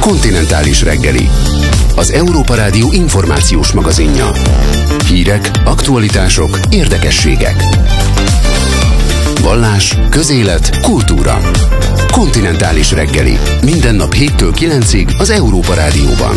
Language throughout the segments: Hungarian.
Kontinentális reggeli. Az Európa Rádió információs magazinja. Hírek, aktualitások, érdekességek. Vallás, közélet, kultúra. Kontinentális reggeli. Minden nap 7-től 9-ig az Európa Rádióban.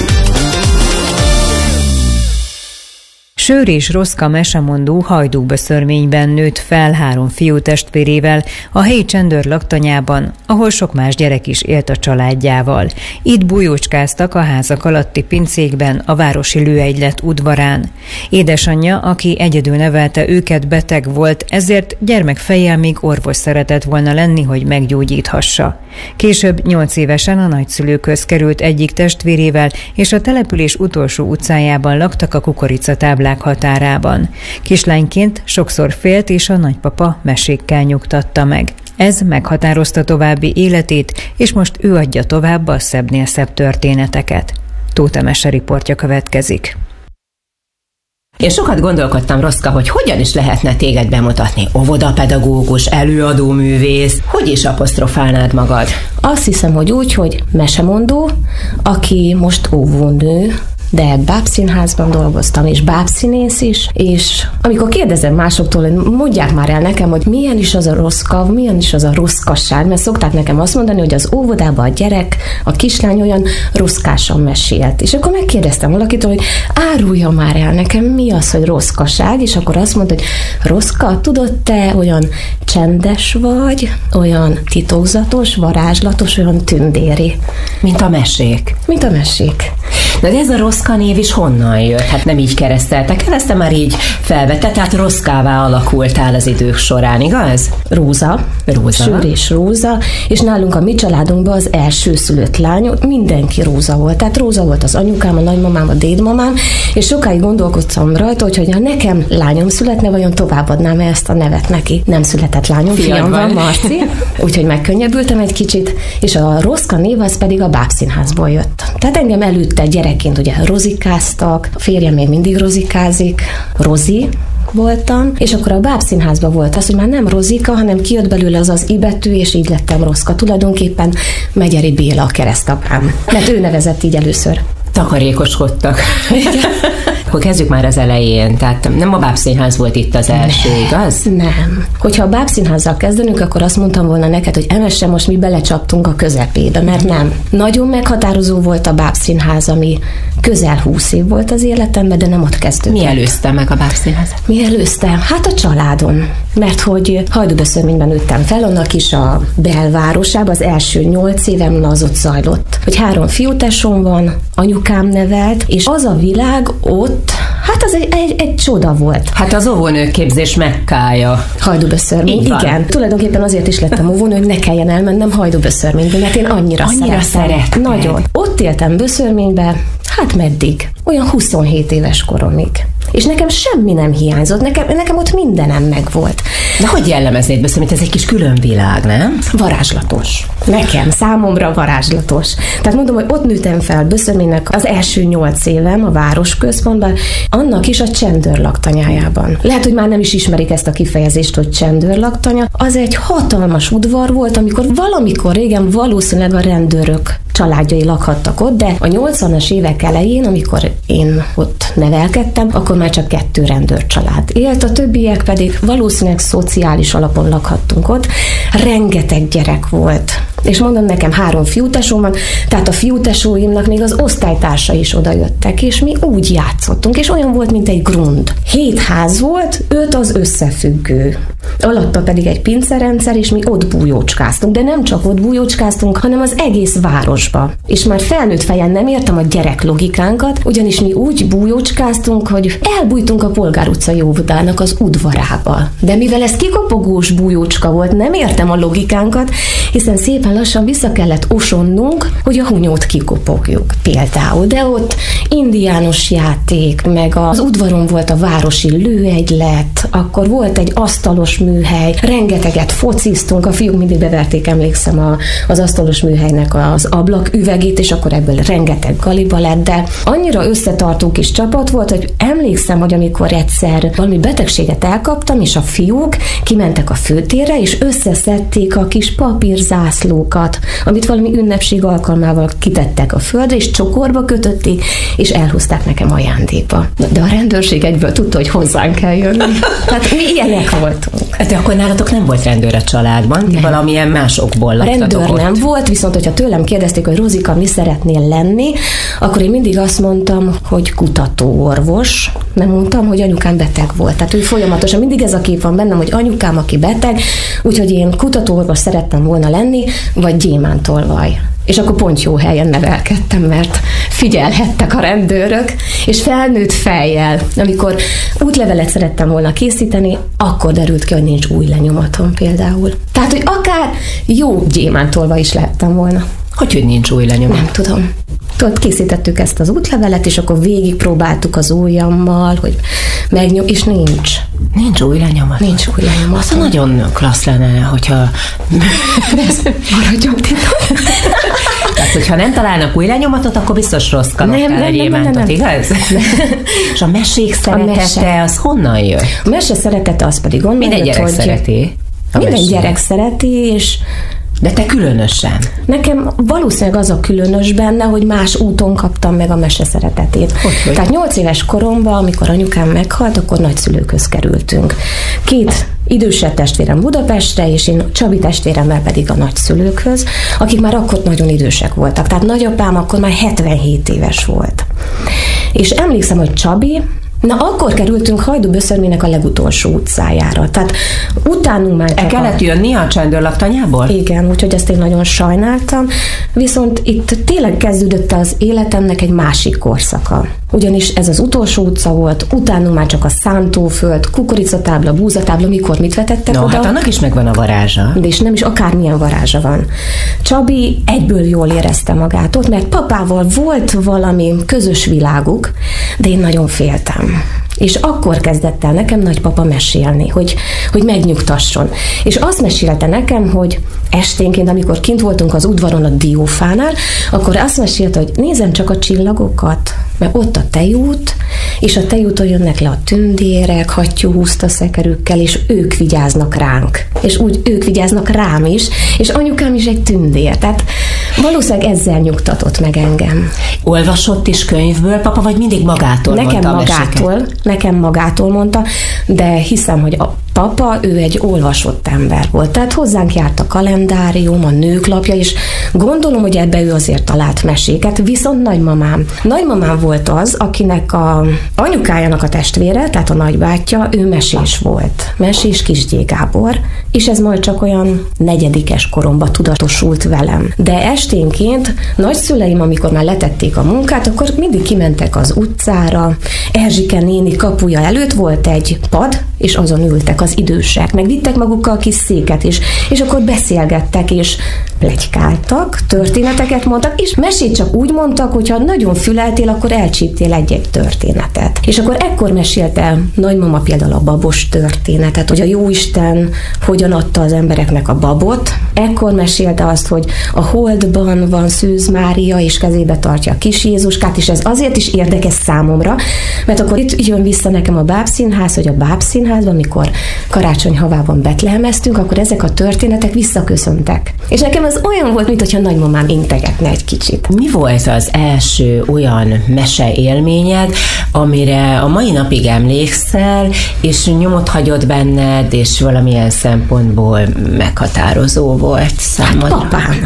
Sőr és Roszka mesemondó Hajdúböszörményben nőtt fel 3 fiútestvérével a helyi csendőrlaktanyában, ahol sok más gyerek is élt a családjával. Itt bújócskáztak a házak alatti pincékben, a városi lőegylet udvarán. Édesanyja, aki egyedül nevelte őket, beteg volt, ezért gyermekfejjel még orvos szeretett volna lenni, hogy meggyógyíthassa. Később 8 évesen a nagyszülőkhöz került egyik testvérével, és a település utolsó utcájában laktak a kukoricatáblák határában. Kislányként sokszor félt, és a nagypapa mesékkel nyugtatta meg. Ez meghatározta további életét, és most ő adja tovább a szebbnél szebb történeteket. Tóth Mese riportja következik. Én sokat gondolkodtam, Roszka, hogy hogyan is lehetne téged bemutatni. Óvodapedagógus, előadóművész, hogy is apostrofálnád magad? Azt hiszem, hogy úgy, hogy mesemondó, aki most óvónő, de bábszínházban dolgoztam, és bábszínész is, és amikor kérdezem másoktól, hogy mondják már el nekem, hogy milyen is az a roszka, milyen is az a roszkasság, mert szokták nekem azt mondani, hogy az óvodában a gyerek, a kislány olyan roszkásan mesélt. És akkor megkérdeztem valakitől, hogy árulja már el nekem, mi az, hogy roszkaság, és akkor azt mondta, hogy Roszka, tudod, te olyan csendes vagy, olyan titokzatos, varázslatos, olyan tündéri. Mint a mesék. Mint a mesék. De ez a Roszka név is honnan jött? Hát nem így kereszteltek el, ezt te már így felvetted, tehát Roszkává alakultál az idők során, igaz? Róza. Sőr és Róza, és nálunk a mi családunkban az első szülött lány, mindenki Róza volt. Tehát Róza volt az anyukám, a nagymamám, a dédmamám, és sokáig gondolkodtam rajta, hogy ha nekem lányom születne, vajon továbbadnám ezt a nevet neki. Nem született lányom, fiam van, Marci, úgyhogy megkönnyebbültem egy kicsit, és a Roszka név az pedig a bábszínházból jött. Tehát engem előtte gyerekként ugye rozikáztak, a férjem még mindig rozikázik, Rozi voltam, és akkor a bábszínházban volt az, hogy már nem Rozika, hanem kijött belőle az I betű, és így lettem Roszka. Tulajdonképpen Megyeri Béla a keresztapám, mert ő nevezett így először. Takarékoskodtak. Akkor kezdjük már az elején, tehát nem a bábszínház volt itt az első, igaz? Nem. Hogyha a bábszínházzal kezdenünk, akkor azt mondtam volna neked, hogy emese, most mi belecsaptunk a közepébe, mert nem. Nagyon meghatározó volt a bábszínház, ami közel 20 év volt az életemben, de nem ott kezdődött. Mi előzte meg a bábszínházat? Mi előzte? Hát a családom. Mert hogy Hajdúböszörményben nőttem fel, annak is a belvárosában, az első 8 évem az ott zajlott. Hogy 3 fiútesom van, anyukám nevelt, és az a világ ott, hát az egy csoda volt. Hát az óvónők képzés Mekkája. Hajdúböszörmény, igen. Tulajdonképpen azért is lettem óvónő, hogy ne kelljen elmennem Hajdúböszörménybe, mert én annyira szerettem. Nagyon. Ott éltem Böszörménybe, hát meddig? Olyan 27 éves koromig. És nekem semmi nem hiányzott, nekem ott mindenem megvolt. De hogy jellemeznéd Böszörményt? Ez egy kis külön világ, nem? Varázslatos. Nekem, számomra varázslatos. Tehát mondom, hogy ott nőttem fel Böszörménynek az első 8 évem a városközpontban, annak is a csendőrlaktanyájában. Lehet, hogy már nem is ismerik ezt a kifejezést, hogy csendőrlaktanya. Az egy hatalmas udvar volt, amikor valamikor régen valószínűleg a rendőrök családjai lakhattak ott, de a 80-as évek elején, amikor én ott nevelkedtem, akkor már csak 2 rendőrcsalád élt, a többiek pedig valószínűleg szociális alapon lakhattunk ott. Rengeteg gyerek volt. És mondom, nekem 3 fiútesom van, tehát a fiútesóimnak még az osztálytársai is odajöttek, és mi úgy játszottunk, és olyan volt, mint egy grund. 7 ház volt, 5 az összefüggő. Alatta pedig egy pincerendszer, és mi ott bújócskáztunk, de nem csak ott bújócskáztunk, hanem az egész városba. És már felnőtt fejen nem értem a gyerek logikánkat, ugyanis mi úgy bújócskáztunk, hogy elbújtunk a Polgár utcai óvodának az udvarába. De mivel ez kikopogós bújócska volt, nem értem a logikánkat, hiszen szépen lassan vissza kellett osonnunk, hogy a hunyót kikopogjuk például. De ott indiános játék, meg az udvaron volt a városi lőegylet, akkor volt egy asztalos asztalos műhely, rengeteget fociztunk, a fiúk mindig beverték, emlékszem, az asztalos műhelynek az ablak üvegét, és akkor ebből rengeteg galiba lett, de annyira összetartó kis csapat volt, hogy emlékszem, hogy amikor egyszer valami betegséget elkaptam, és a fiúk kimentek a főtérre, és összeszedték a kis papírzászlókat, amit valami ünnepség alkalmával kitettek a földre, és csokorba kötötték, és elhozták nekem ajándékba. De a rendőrség egyből tudta, hogy hozzánk kell jönni. Tehát mi ilyenek voltunk. De akkor nálatok nem volt rendőr a családban? Nem. Valamilyen más okból laktatok rendőr ott? Nem volt, viszont hogyha tőlem kérdezték, hogy Rozika, mi szeretnél lenni, akkor én mindig azt mondtam, hogy kutatóorvos. Nem mondtam, hogy anyukám beteg volt. Tehát ő folyamatosan, mindig ez a kép van bennem, hogy anyukám, aki beteg, úgyhogy én kutatóorvos szerettem volna lenni, vagy gyémántolvaj. És akkor pont jó helyen nevelkedtem, mert figyelhettek a rendőrök, és felnőtt fejjel, amikor útlevelet szerettem volna készíteni, akkor derült ki, hogy nincs új lenyomatom például. Tehát, hogy akár jó gyémántolva is lehettem volna. Hogy nincs új lenyomat? Nem tudom. Tudod, készítettük ezt az útlevelet, és akkor végig próbáltuk az ujjammal, hogy és nincs. Nincs új lenyomat? Nincs új lenyomat. Az nagyon klassz lenne, hogyha... Maradjon titok. Tehát, hogyha nem találnak új lenyomatot, akkor biztos rossz karottál egy gyémántot, igaz? És a mesék szeretete, az honnan jött? A mese szeretete az pedig onnan minden gyerek szereti. Minden gyerek szereti, és de te különösen. Nekem valószínűleg az a különös benne, hogy más úton kaptam meg a mese szeretetét. Hogy? Tehát 8 éves koromban, amikor anyukám meghalt, akkor nagyszülőkhöz kerültünk. 2 idősebb testvérem Budapestre, és én Csabi testvéremmel pedig a nagyszülőkhöz, akik már akkor nagyon idősek voltak. Tehát nagyapám akkor már 77 éves volt. És emlékszem, hogy Csabi, akkor kerültünk Hajdú-Böszörmének a legutolsó utcájára. Tehát utánunk már csak kellett jönni a csendőrlaktanyából? Igen, úgyhogy ezt én nagyon sajnáltam. Viszont itt tényleg kezdődött az életemnek egy másik korszaka. Ugyanis ez az utolsó utca volt, utánunk már csak a szántóföld, kukoricatábla, búzatábla, mikor mit vetettek oda. Hát annak is megvan a varázsa. De és nem is akármilyen varázsa van. Csabi egyből jól érezte magát ott, mert papával volt valami közös világuk, de én nagyon féltem. És akkor kezdett el nekem nagypapa mesélni, hogy megnyugtasson. És azt mesélte nekem, hogy esténként, amikor kint voltunk az udvaron a diófánál, akkor azt mesélte, hogy nézem csak a csillagokat, mert ott a tejút, és a tejúton jönnek le a tündérek, hattyúhúzta szekerükkel, és ők vigyáznak ránk. És úgy ők vigyáznak rám is, és anyukám is egy tündér. Tehát valószínűleg ezzel nyugtatott meg engem. Olvasott is könyvből, papa, vagy mindig magától Nekem magától mondta, de hiszem, hogy a papa, ő egy olvasott ember volt. Tehát hozzánk járt a kalendárium, a nőklapja, és gondolom, hogy ebbe ő azért talált meséket, viszont nagymamám volt az, akinek a anyukájának a testvére, tehát a nagybátyja, ő mesés volt. Mesés Kisgyé Gábor, és ez majd csak olyan 4. koromban tudatosult velem. De esténként nagyszüleim, amikor már letették a munkát, akkor mindig kimentek az utcára, Erzsike néni kapuja előtt volt egy pad, és azon ültek az idősek, meg vittek magukkal kis széket is, és akkor beszélgettek, és pletykáltak, történeteket mondtak, és mesét csak úgy mondtak, hogyha nagyon füleltél, akkor elcsíptél egy-egy történetet. És akkor ekkor mesélte nagymama például a babos történetet, hogy a Jóisten hogyan adta az embereknek a babot. Ekkor mesélte azt, hogy a holdban van Szűz Mária, és kezébe tartja a kis Jézuskát, és ez azért is érdekes számomra, mert akkor itt jön vissza nekem a bábszínház, hogy a bábszínházban, amikor karácsony havában betlehemeztünk, akkor ezek a történetek visszaköszöntek. És nekem az olyan volt, mintha nagymamám integetne egy kicsit. Mi volt az első olyan mese élményed, amire a mai napig emlékszel, és nyomot hagyott benned, és valamilyen szempontból meghatározó volt számodra?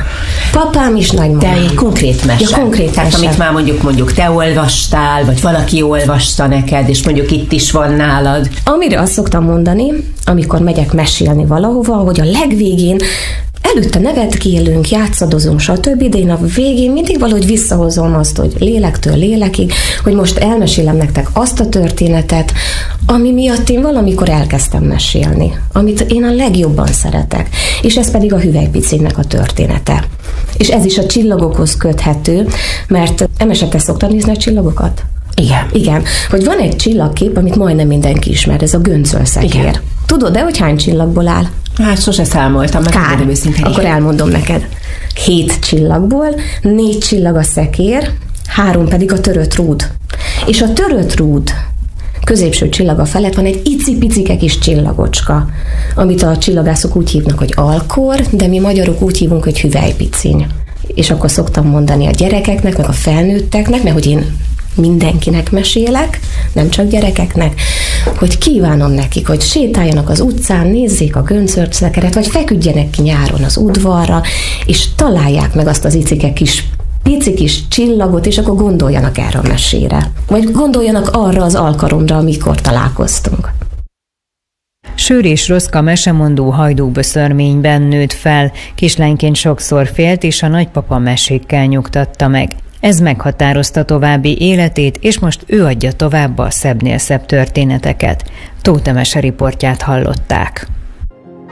Papám is nagymamám. De egy konkrét mese. Ja, konkrét tehát mese. amit már mondjuk te olvastál, vagy valaki olvasta neked, és mondjuk itt is van nálad. Amire azt szoktam mondani, amikor megyek mesélni valahova, hogy a legvégén előtte nevetkélünk, játszadozunk, stb., de én a végén mindig valahogy visszahozom azt, hogy lélektől lélekig, hogy most elmesélem nektek azt a történetet, ami miatt én valamikor elkezdtem mesélni, amit én a legjobban szeretek, és ez pedig a Hüvelykpicinek a története. És ez is a csillagokhoz köthető, mert te szoktad nézni a csillagokat? Igen. Igen, hogy van egy csillagkép, amit majdnem mindenki ismer, ez a göncölszekér. Tudod-e, hogy hány csillagból áll? Hát sose számoltam, Kár. Akkor elmondom neked. 7 csillagból 4 csillag a szekér, 3 pedig a törött rúd. És a törött rúd középső csillaga felett van egy icipicike kis csillagocska, amit a csillagászok úgy hívnak, hogy alkor, de mi magyarok úgy hívunk, hogy hüvelypiciny. És akkor szoktam mondani a gyerekeknek, meg a felnőtteknek, mert hogy én mindenkinek mesélek, nem csak gyerekeknek, hogy kívánom nekik, hogy sétáljanak az utcán, nézzék a göncörszekeret, vagy feküdjenek ki nyáron az udvarra, és találják meg azt az pici kis csillagot, és akkor gondoljanak erre a mesére. Vagy gondoljanak arra az alkalomra, amikor találkoztunk. Sőr és Roszka mesemondó hajdúböszörményben nőtt fel, kislányként sokszor félt, és a nagypapa mesékkel nyugtatta meg. Ez meghatározta további életét, és most ő adja tovább a szebbnél szebb történeteket. Tóth Emese riportját hallották.